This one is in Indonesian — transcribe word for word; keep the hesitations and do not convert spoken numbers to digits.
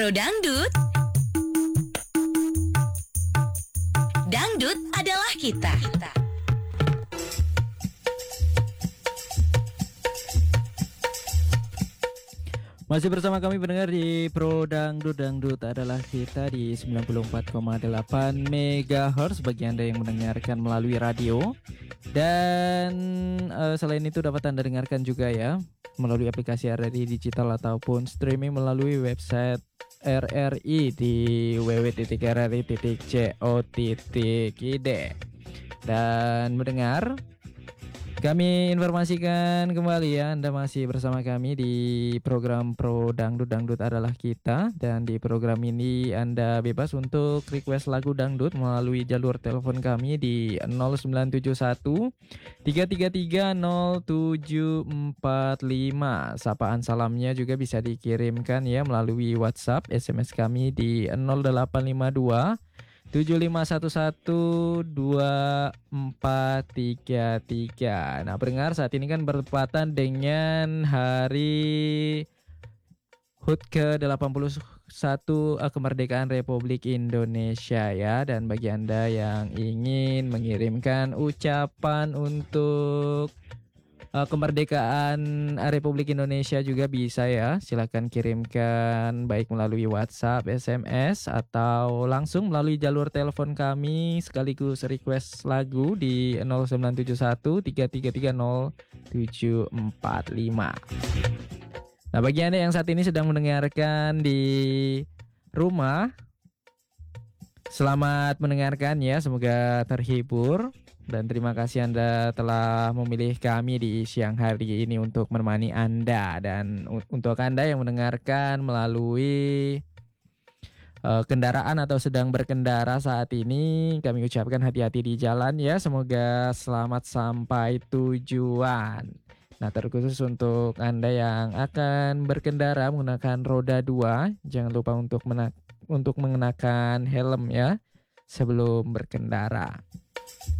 Pro Dangdut. Dangdut adalah kita. Masih bersama kami pendengar di Pro Dangdut. Dangdut adalah kita di sembilan puluh empat koma delapan megahertz bagi Anda yang mendengarkan melalui radio. Dan uh, selain itu dapat Anda dengarkan juga ya melalui aplikasi R R I digital ataupun streaming melalui website R R I di w w w titik r r i titik co titik i d. Dan mendengar, kami informasikan kembali ya, Anda masih bersama kami di program Pro Dangdut. Dangdut adalah kita. Dan di program ini Anda bebas untuk request lagu dangdut melalui jalur telepon kami di nol sembilan tujuh satu tiga tiga tiga nol tujuh empat lima. Sapaan salamnya juga bisa dikirimkan ya melalui WhatsApp, S M S kami di nol delapan lima dua tujuh lima satu satu dua empat tiga tiga. Nah, pendengar, saat ini kan bertepatan dengan hari H U T ke delapan puluh satu kemerdekaan Republik Indonesia ya. Dan bagi Anda yang ingin mengirimkan ucapan untuk Uh, kemerdekaan Republik Indonesia juga bisa ya. Silakan kirimkan baik melalui WhatsApp, S M S atau langsung melalui jalur telepon kami sekaligus request lagu di nol sembilan tujuh satu tiga tiga tiga nol tujuh empat lima. Nah, bagi Anda yang saat ini sedang mendengarkan di rumah, selamat mendengarkan ya, semoga terhibur. Dan terima kasih Anda telah memilih kami di siang hari ini untuk menemani Anda. Dan u- untuk Anda yang mendengarkan melalui uh, kendaraan atau sedang berkendara saat ini, kami ucapkan hati-hati di jalan ya. Semoga selamat sampai tujuan. Nah, terkhusus untuk Anda yang akan berkendara menggunakan roda dua, jangan lupa untuk mena- untuk mengenakan helm ya sebelum berkendara.